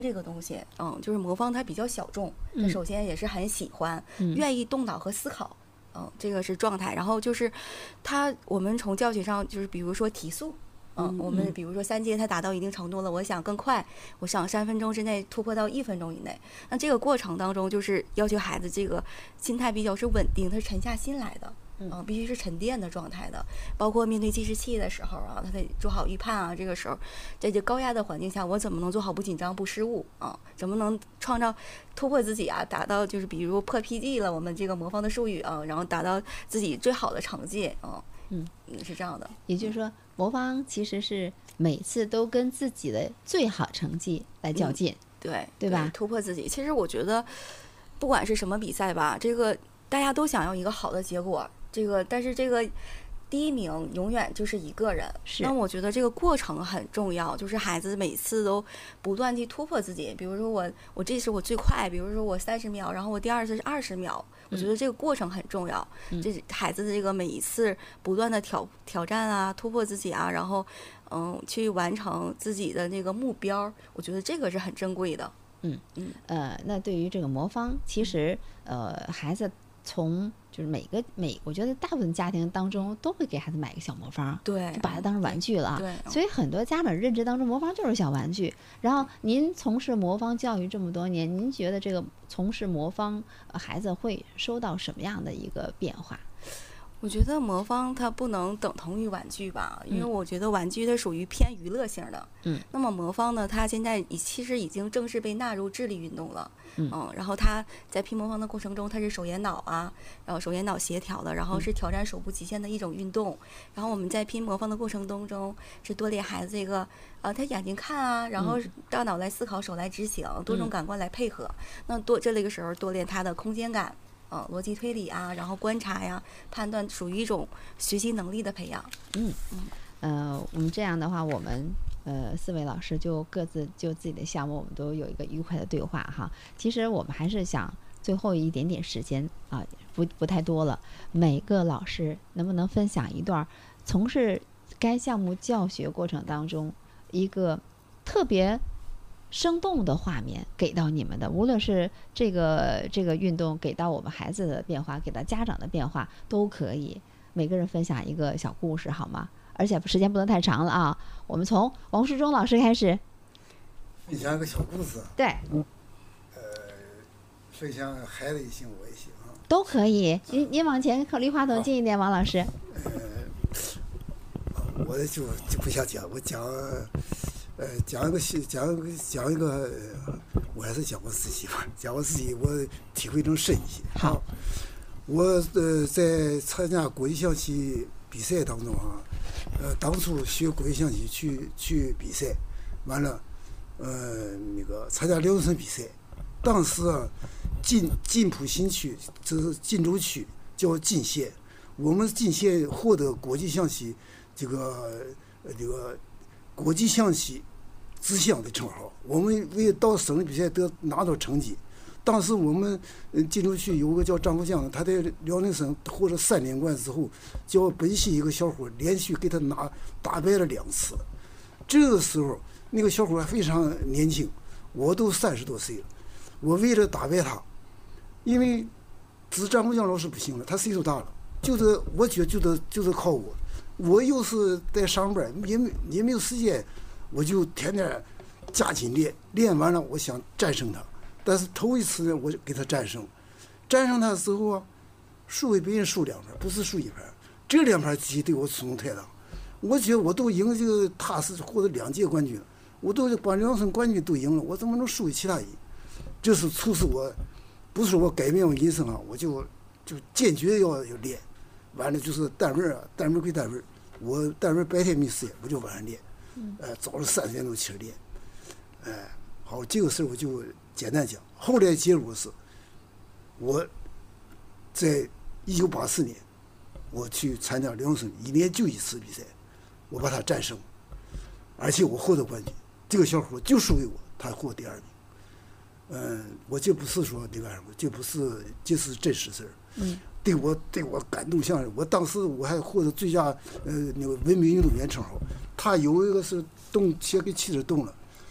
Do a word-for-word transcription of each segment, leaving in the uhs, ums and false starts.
这个东西，嗯，就是魔方它比较小众，它首先也是很喜欢， 嗯、 愿意动脑和思考，嗯，这个是状态。然后就是它，我们从教学上就是比如说提速。嗯，我们比如说三阶它达到一定程度了，我想更快，我想三分钟之内突破到一分钟以内。那这个过程当中，就是要求孩子这个心态比较是稳定，他是沉下心来的，嗯，必须是沉淀的状态的。包括面对计时器的时候啊，他得做好预判啊。这个时候，在这高压的环境下，我怎么能做好不紧张、不失误啊？怎么能创造突破自己啊？达到就是比如破 P G 了，我们这个魔方的术语啊，然后达到自己最好的成绩啊。嗯，是这样的。 也就是说，魔方其实是每次都跟自己的最好成绩来较劲， 嗯、对对吧？ 对突破自己。其实我觉得，不管是什么比赛吧，这个大家都想要一个好的结果。这个，但是这个第一名永远就是一个人。 是。 那我觉得这个过程很重要，就是孩子每次都不断去突破自己。比如说我，我这是我最快，比如说我三十秒，然后我第二次是二十秒。我觉得这个过程很重要， 嗯、 这孩子的这个每一次不断的挑挑战啊，突破自己啊，然后嗯，去完成自己的那个目标，我觉得这个是很珍贵的。 嗯嗯呃，那对于这个魔方，其实呃，孩子从就是每个每，我觉得大部分家庭当中都会给孩子买一个小魔方， 对， 就把它当成玩具了。 对， 所以很多家长认知当中，魔方就是小玩具。然后您从事魔方教育这么多年，您觉得这个从事魔方，呃、孩子会收到什么样的一个变化？ 我觉得魔方它不能等同于玩具吧，因为我觉得玩具它属于偏娱乐性的。 嗯。 那么魔方呢，它现在已其实已经正式被纳入智力运动了。 嗯。 嗯然后它在拼魔方的过程中，它是手眼脑啊，然后手眼脑协调的，然后是挑战手部极限的一种运动。嗯、然后我们在拼魔方的过程当中，是多练孩子这个呃，他眼睛看啊，然后大脑来思考，手来执行，多种感官来配合。嗯、那多这个时候多练他的空间感。呃，逻辑推理啊，然后观察呀、判断，属于一种学习能力的培养。 嗯嗯，呃，我们这样的话，我们呃四位老师就各自就自己的项目，我们都有一个愉快的对话哈。其实我们还是想最后一点点时间啊，不不太多了，每个老师能不能分享一段从事该项目教学过程当中一个特别生动的画面给到你们的，无论是这个这个运动给到我们孩子的变化，给到家长的变化都可以，每个人分享一个小故事好吗？而且时间不能太长了啊，我们从王树忠老师开始。 分享一个小故事。 对。 呃，分享孩子也行，我也行啊。 都可以，您您往前靠离话筒近一点，王老师。 呃，我就就不想讲，我讲。呃，讲一个讲一个讲一个，我还是讲我自己吧。讲我自己，我体会更深一些。 好， 我呃在参加国际象棋比赛当中啊，呃，当初学国际象棋去去比赛，完了，呃，那个参加辽宁省比赛，当时啊，晋晋浦新区，这是晋州区，叫晋县，我们晋县获得国际象棋这个呃这个国际象棋之乡的称号，我们为到省里比赛得拿到成绩。当时我们晋州区有个叫张国江，他在辽宁省获得三连冠之后，叫本溪一个小伙连续给他拿打败了两次。这个时候那个小伙还非常年轻，我都三十多岁了。我为了打败他，因为只张国江老师不行了，他岁数大了，就是我觉得就得就得靠我。我又是在上班，也没也没有时间，我就天天加紧练，练完了我想战胜他。但是头一次呢，我给他战胜，战胜他之后啊，输给别人输两盘，不是输一盘。这两盘棋对我触动太大，我觉得我都赢这个踏实获得两届冠军了，我都把两省冠军都赢了，我怎么能输给其他人？这是促使我，不是我改变我人生啊，我就就坚决要要练。完了就是单位啊，单位归单位，我单位白天没时间，我就晚上练，呃，早上三点钟起来练，哎、呃，好，这个事我就简单讲。后来结果是，我在一九八四年，我去参加辽省一年就一次比赛，我把他战胜，而且我获得冠军。这个小伙就输给我，他获第二名。嗯，我这不是说那个什么，这不是，这是真实事儿。 嗯。 对我对我感动像我当时我还获得最佳呃那个文明运动员称号，他有一个是动鞋给气质动了，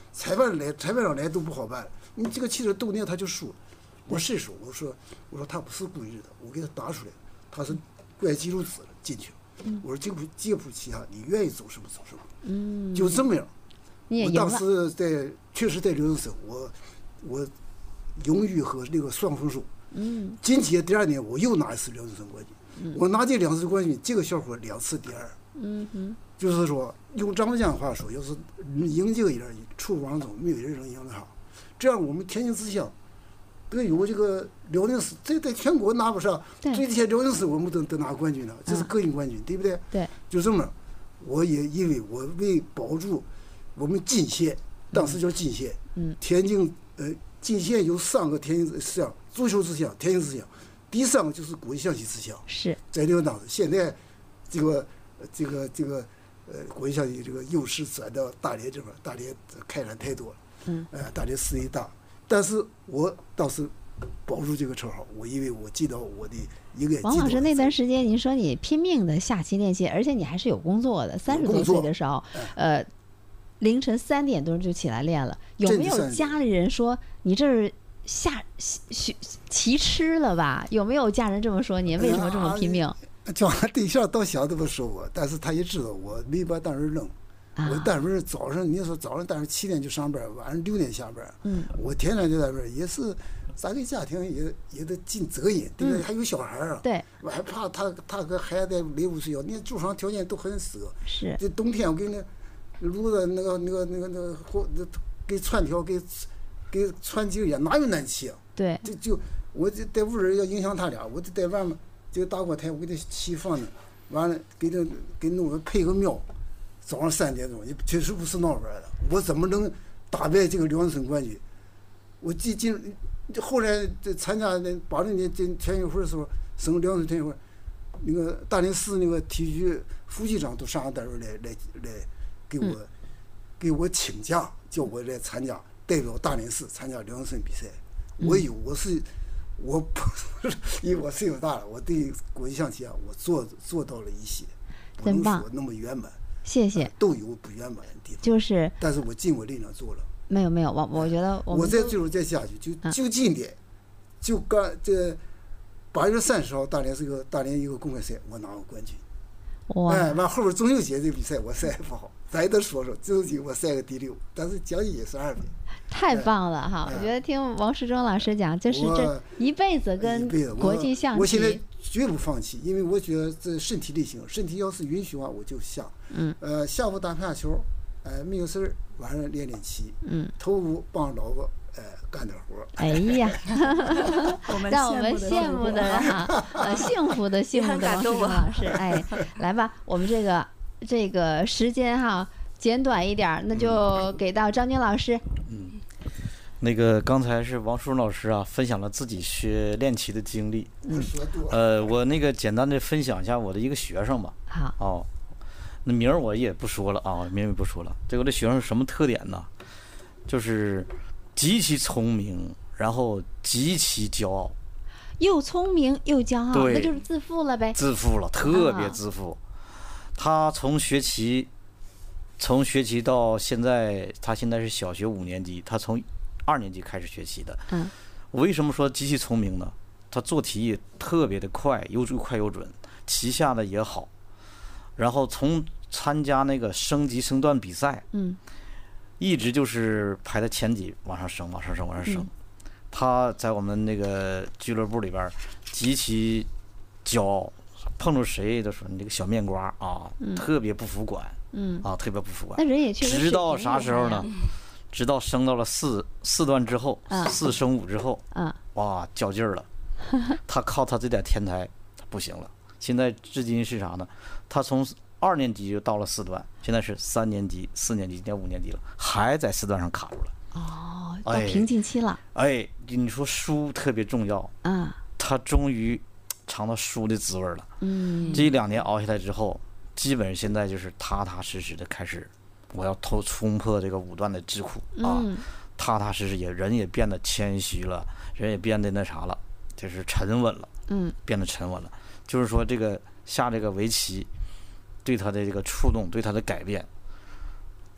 裁判来裁判长来都不好办，你这个汽车动电他就输了。我伸手我说我说他不是故意的，我给他打出来，他是怪记录纸了进去了。我说这步借步旗下，你愿意走什么走什么， 嗯， 就这么样。我当你也赢了。 时在确实在辽宁省，我我荣誉和那个双丰收。 嗯， 紧接第二年我又拿一次辽宁省冠军，我拿这两次冠军，这个小伙两次第二。 嗯哼， 就是说用张德江话说，要是赢这个人，出王中没有人能赢得好。这样我们天津之乡得有这个辽宁省，这在全国拿不上， 对这些辽宁省我们都得拿冠军了，这是个人冠军，对不对？ 对， 就这么，我也因为我为保住我们晋县，当时叫晋县， 嗯， 天津呃晋县有三个天津之乡，足球之乡、天津之乡，第三个就是国际象棋之乡， 是在这个当时，现在这个这个这个呃国际象棋这个优势转到大连这边，大连开展太多了， 嗯， 呃大连势力大，但是我当时保住这个称号，我因为我尽到我的一个。 王老师那段时间，您说你拼命的下棋练习，而且你还是有工作的，三十多岁的时候，呃，凌晨三点多就起来练了。有没有家里人说你这是下学棋痴了吧？有没有家人这么说您？为什么这么拼命？ 哎、叫俺对象倒想这么说我，但是他也知道我没把单位扔。我单位早上，你说早上单位七点就上班，晚上六点下班。 嗯， 我天天就在这儿，也是咱这家庭也也得尽责任，对不对？ 嗯、 还有小孩啊。 对。 我还怕他他跟孩子离屋睡觉，你看住房条件都很适合。 是。 这冬天我给那炉子那个那个那个那个火给串条给给串几个烟，哪有暖气啊？ 对。 就就我这在屋里要影响他俩，我就在外面这个大锅台我给他气放着，完了给他给弄个配个庙。早上三点钟，你确实不是闹玩的。我怎么能打败这个辽宁省冠军？我进进后来在参加那八零年进田运会的时候，省辽宁田运会，那个大连市那个体育副局长都上俺单位来来来给我、嗯、给我请假，叫我来参加，代表大连市参加辽宁省比赛。我有我是我不因为我岁数大了，我对国际象棋啊，我做做到了一些，不能说那么圆满。 谢谢， 都有不圆满的地方， 就是， 但是我尽我力量做了。 没有没有，我我觉得我我再最后再下去，就就今天，就刚这八月三十号，大连是个大连一个公开赛，我拿过冠军。 哇！ 哎，完后边中秋节这比赛我赛不好，咱也得说说，中秋节我赛个第六，但是奖金也是二百。 太棒了哈！ 哎、 我觉得听王世忠老师讲，就是这一辈子跟国际象棋， 我, 我现在绝不放弃，因为我觉得这身体力行，身体要是允许的话，我就下。 嗯。 呃，下午打排球，哎，没有事儿，晚上练练棋。 嗯。 头屋帮老婆，哎，干点活。 哎呀，让我们羡慕的哈，呃，幸福的幸福的王世忠老师，哎，来吧，我们这个这个时间哈简短一点，那就给到张军老师。 嗯。那个刚才是王书老师啊，分享了自己学练棋的经历。 嗯， 呃，我那个简单的分享一下我的一个学生吧。 好。 哦，那名儿我也不说了啊，名儿也不说了。这个我的学生是什么特点呢？就是极其聪明，然后极其骄傲。 又聪明又骄傲，那就是自负了呗。 自负了，特别自负。啊、他从学棋，从学棋到现在，他现在是小学五年级，他从二年级开始学习的。 嗯， 我为什么说极其聪明呢？他做题也特别的快，又快又准，棋下的也好。然后从参加那个升级升段比赛， 嗯， 一直就是排在前几，往上升，往上升，往上升。嗯、他在我们那个俱乐部里边极其骄傲，碰着谁都说你这个小面瓜啊， 嗯、 特别不服管， 嗯啊，特别不服管。 那人也确实直到啥时候呢？直到升到了四四段之后， 啊、 四升五之后， 啊、 哇，较劲儿了。他靠他这点天才，他不行了。现在至今是啥呢？他从二年级就到了四段，现在是三年级、四年级，今年五年级了，还在四段上卡住了。 哦，到瓶颈期了。 哎，你说输特别重要。 嗯。 他终于尝到输的滋味了。 嗯。 这一两年熬下来之后，基本现在就是踏踏实实的开始。我要偷冲破这个五段的桎梏啊， 嗯、 踏踏实实也人也变得谦虚了，人也变得那啥了，就是沉稳了， 嗯， 变得沉稳了。就是说这个下这个围棋，对他的这个触动，对他的改变，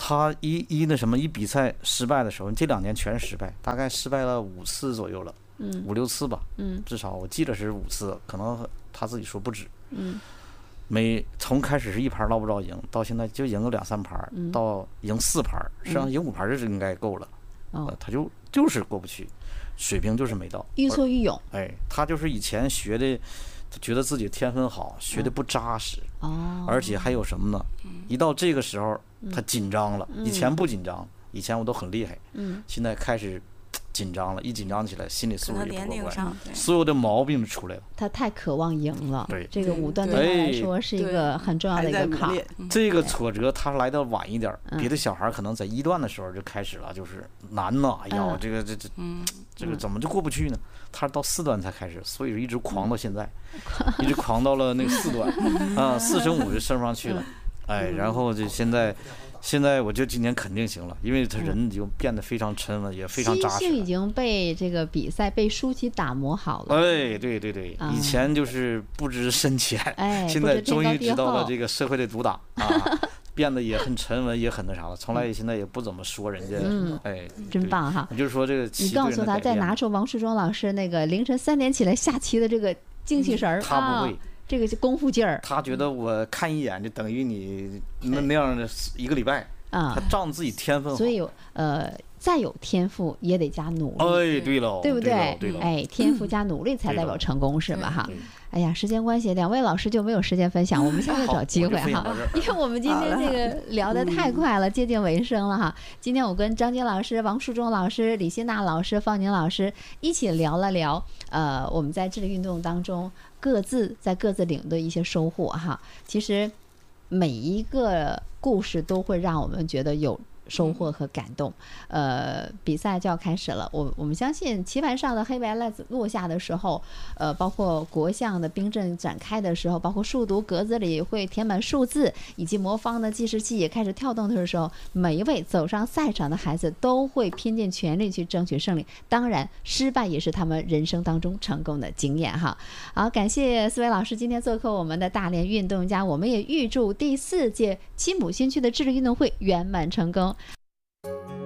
他一一那什么一比赛失败的时候，这两年全是失败，大概失败了五次左右了， 嗯， 五六次吧， 嗯， 至少我记得是五次，可能他自己说不止， 嗯， 每从开始是一盘捞不着赢，到现在就赢个两三盘， 嗯、 到赢四盘，实际上赢五盘就应该够了， 哦、 呃，他就就是过不去，水平就是没到， 愈挫愈勇。 哎，他就是以前学的。觉得自己天分好，学的不扎实， 哦， 而且还有什么呢？一到这个时候，他紧张了。 嗯、 以前不紧张，以前我都很厉害， 嗯， 现在开始紧张了。一紧张起来，心理素质也不过关， 对， 所有的毛病都出来了。 他太渴望赢了， 对， 这个五段对他来说是一个很重要的一个坎儿。 这个挫折他来的晚一点，别的小孩可能在一段的时候就开始了，就是难呐，哎呀，这个这这，这个怎么就过不去呢？他到四段才开始，所以一直狂到现在，一直狂到了那个四段，啊，四升五就升上去了，哎，然后就现在，现在我觉得今年肯定行了，因为他人就变得非常沉稳，也非常扎实。 心性已经被这个比赛被舒淇打磨好了。 哎，对对对，以前就是不知深浅， 哎， 现在终于知道了这个社会的毒打啊。变得也很沉稳，也很那啥了。从来现在也不怎么说人家， 嗯， 哎， 真棒哈！ 就是说这个， 你告诉他，再拿出王树忠老师那个凌晨三点起来下棋的这个精气神儿、 嗯，他不会， 啊、这个功夫劲儿。 他觉得我看一眼就等于你那那样的一个礼拜啊， 他仗自己天分好。 所以呃，再有天赋也得加努力。 哎，对喽， 对不对？ 对哎，天赋加努力才代表成功，是吧？哈。哎呀，时间关系，两位老师就没有时间分享，我们下次找机会哈，因为我们今天这个聊得太快了，接近尾声了哈。今天我跟张晶老师、王树忠老师、李欣娜老师、方宁老师一起聊了聊，呃，我们在智力运动当中各自在各自领域的一些收获哈。其实每一个故事都会让我们觉得有收获和感动。呃，比赛就要开始了，我我们相信棋盘上的黑白赖子落下的时候，呃，包括国象的兵阵展开的时候，包括数独格子里会填满数字，以及魔方的计时器也开始跳动的时候，每一位走上赛场的孩子都会拼尽全力去争取胜利。当然，失败也是他们人生当中成功的经验哈。好，感谢四位老师今天做客我们的大连运动家，我们也预祝第四届七母新区的智力运动会圆满成功。